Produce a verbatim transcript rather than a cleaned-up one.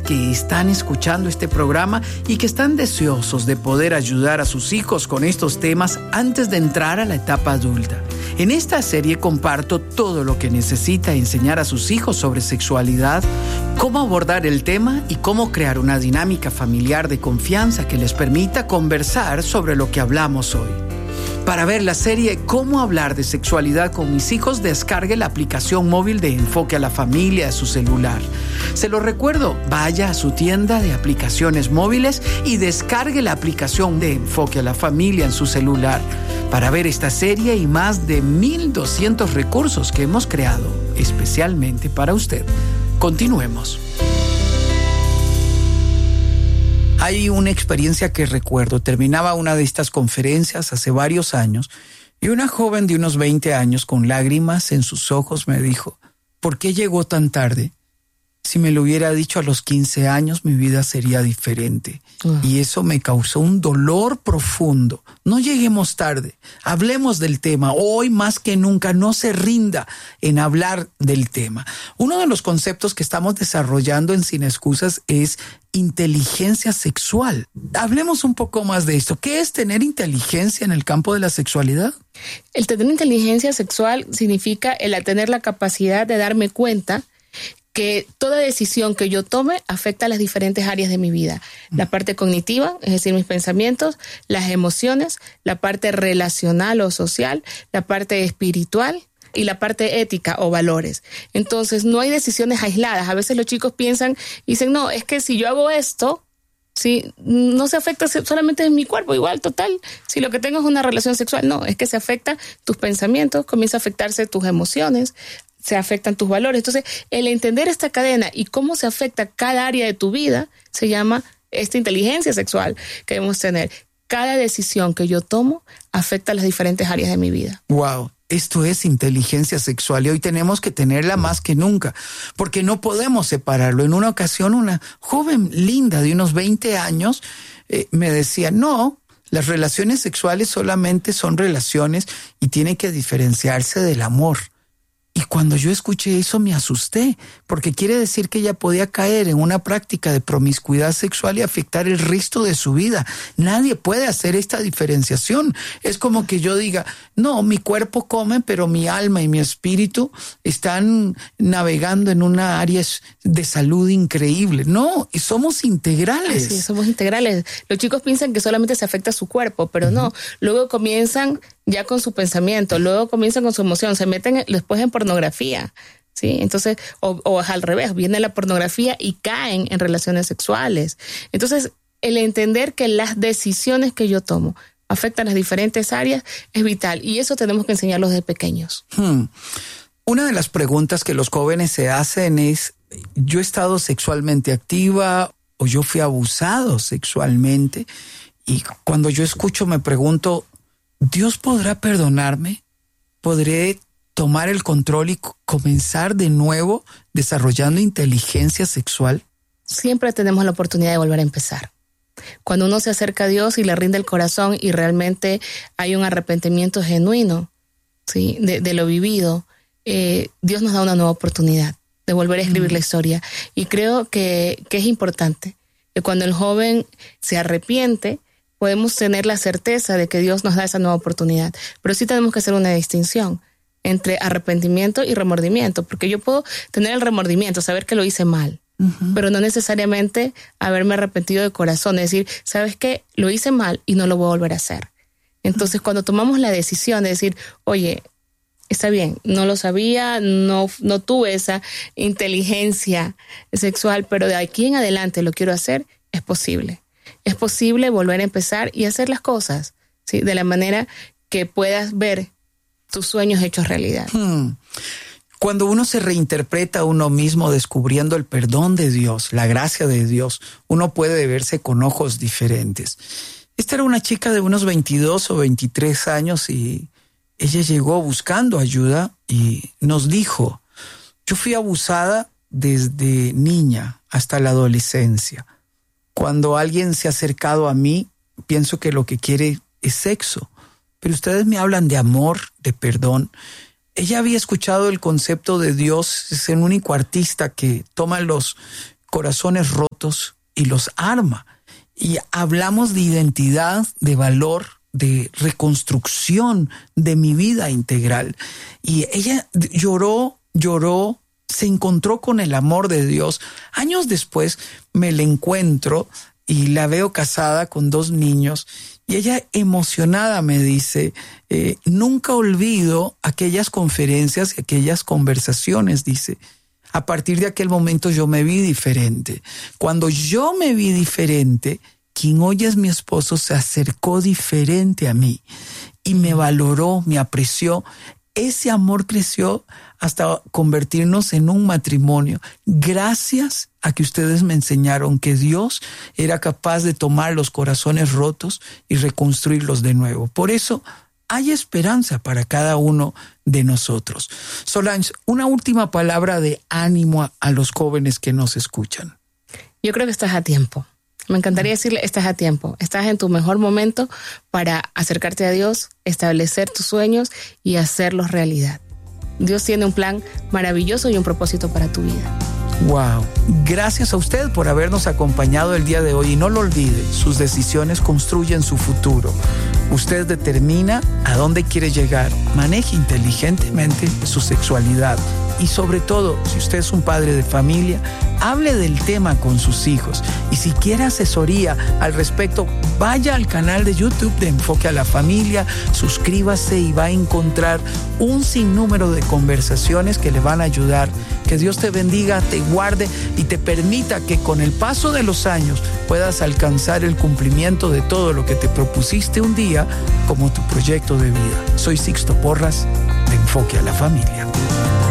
que están escuchando este programa y que están deseosos de poder ayudar a sus hijos con estos temas antes de entrar a la etapa adulta. En esta serie comparto todo lo que necesita enseñar a sus hijos sobre sexualidad, cómo abordar el tema y cómo crear una dinámica familiar de confianza que les permita conversar sobre lo que hablamos hoy. Para ver la serie Cómo hablar de sexualidad con mis hijos, descargue la aplicación móvil de Enfoque a la Familia de su celular. Se lo recuerdo, vaya a su tienda de aplicaciones móviles y descargue la aplicación de Enfoque a la Familia en su celular para ver esta serie y más de mil doscientos recursos que hemos creado especialmente para usted. Continuemos. Hay una experiencia que recuerdo. Terminaba una de estas conferencias hace varios años y una joven de unos veinte años con lágrimas en sus ojos me dijo, ¿por qué llegó tan tarde? Si me lo hubiera dicho a los quince años, mi vida sería diferente. Uh. Y eso me causó un dolor profundo. No lleguemos tarde. Hablemos del tema. Hoy más que nunca no se rinda en hablar del tema. Uno de los conceptos que estamos desarrollando en Sin Excusas es inteligencia sexual. Hablemos un poco más de esto. ¿Qué es tener inteligencia en el campo de la sexualidad? El tener inteligencia sexual significa el tener la capacidad de darme cuenta que toda decisión que yo tome afecta a las diferentes áreas de mi vida. La parte cognitiva, es decir, mis pensamientos, las emociones, la parte relacional o social, la parte espiritual y la parte ética o valores. Entonces, no hay decisiones aisladas. A veces los chicos piensan y dicen, no, es que si yo hago esto, sí, no se afecta solamente en mi cuerpo, igual, total. Si lo que tengo es una relación sexual, no, es que se afecta tus pensamientos, comienza a afectarse tus emociones, se afectan tus valores. Entonces, el entender esta cadena y cómo se afecta cada área de tu vida se llama esta inteligencia sexual que debemos tener. Cada decisión que yo tomo afecta a las diferentes áreas de mi vida. Wow. Esto es inteligencia sexual y hoy tenemos que tenerla más que nunca, porque no podemos separarlo. En una ocasión, una joven linda de unos veinte años eh, me decía, no, las relaciones sexuales solamente son relaciones y tienen que diferenciarse del amor. Y cuando yo escuché eso me asusté, porque quiere decir que ella podía caer en una práctica de promiscuidad sexual y afectar el resto de su vida. Nadie puede hacer esta diferenciación. Es como que yo diga, no, mi cuerpo come, pero mi alma y mi espíritu están navegando en una área de salud increíble. No, y somos integrales. Sí, somos integrales. Los chicos piensan que solamente se afecta su cuerpo, pero uh-huh. no. Luego comienzan ya con su pensamiento, luego comienzan con su emoción, se meten después en pornografía, ¿sí? Entonces, o, o al revés, viene la pornografía y caen en relaciones sexuales. Entonces, el entender que las decisiones que yo tomo afectan las diferentes áreas es vital y eso tenemos que enseñarlos desde pequeños. Hmm. Una de las preguntas que los jóvenes se hacen es, ¿yo he estado sexualmente activa o yo fui abusado sexualmente? Y cuando yo escucho me pregunto, ¿Dios podrá perdonarme? ¿Podré tomar el control y c- comenzar de nuevo desarrollando inteligencia sexual? Siempre tenemos la oportunidad de volver a empezar. Cuando uno se acerca a Dios y le rinde el corazón y realmente hay un arrepentimiento genuino, ¿sí? de, de lo vivido, eh, Dios nos da una nueva oportunidad de volver a escribir mm. la historia. Y creo que, que es importante que cuando el joven se arrepiente, podemos tener la certeza de que Dios nos da esa nueva oportunidad. Pero sí tenemos que hacer una distinción entre arrepentimiento y remordimiento, porque yo puedo tener el remordimiento, saber que lo hice mal, uh-huh. pero no necesariamente haberme arrepentido de corazón, es decir, ¿sabes qué? Lo hice mal y no lo voy a volver a hacer. Entonces, uh-huh. cuando tomamos la decisión de decir, oye, está bien, no lo sabía, no, no tuve esa inteligencia sexual, pero de aquí en adelante lo quiero hacer, es posible. Es posible volver a empezar y hacer las cosas, ¿sí? De la manera que puedas ver tus sueños hechos realidad. Hmm. Cuando uno se reinterpreta a uno mismo descubriendo el perdón de Dios, la gracia de Dios, uno puede verse con ojos diferentes. Esta era una chica de unos veintidós o veintitrés años y ella llegó buscando ayuda y nos dijo, yo fui abusada desde niña hasta la adolescencia. Cuando alguien se ha acercado a mí, pienso que lo que quiere es sexo. Pero ustedes me hablan de amor, de perdón. Ella había escuchado el concepto de Dios, es el único artista que toma los corazones rotos y los arma. Y hablamos de identidad, de valor, de reconstrucción de mi vida integral. Y ella lloró, lloró, se encontró con el amor de Dios. Años después me la encuentro y la veo casada con dos niños. Y ella emocionada me dice, eh, nunca olvido aquellas conferencias y aquellas conversaciones, dice. A partir de aquel momento yo me vi diferente. Cuando yo me vi diferente, quien hoy es mi esposo se acercó diferente a mí y me valoró, me apreció. Ese amor creció hasta convertirnos en un matrimonio. Gracias a que ustedes me enseñaron que Dios era capaz de tomar los corazones rotos y reconstruirlos de nuevo. Por eso hay esperanza para cada uno de nosotros. Solange, una última palabra de ánimo a, a los jóvenes que nos escuchan. Yo creo que estás a tiempo. Me encantaría decirle, estás a tiempo. Estás en tu mejor momento para acercarte a Dios, establecer tus sueños y hacerlos realidad. Dios tiene un plan maravilloso y un propósito para tu vida. Wow. Gracias a usted por habernos acompañado el día de hoy. Y no lo olvide, sus decisiones construyen su futuro. Usted determina a dónde quiere llegar. Maneje inteligentemente su sexualidad. Y sobre todo, si usted es un padre de familia, hable del tema con sus hijos. Y si quiere asesoría al respecto, vaya al canal de YouTube de Enfoque a la Familia, suscríbase y va a encontrar un sinnúmero de conversaciones que le van a ayudar. Que Dios te bendiga, te guarde y te permita que con el paso de los años puedas alcanzar el cumplimiento de todo lo que te propusiste un día como tu proyecto de vida. Soy Sixto Porras, de Enfoque a la Familia.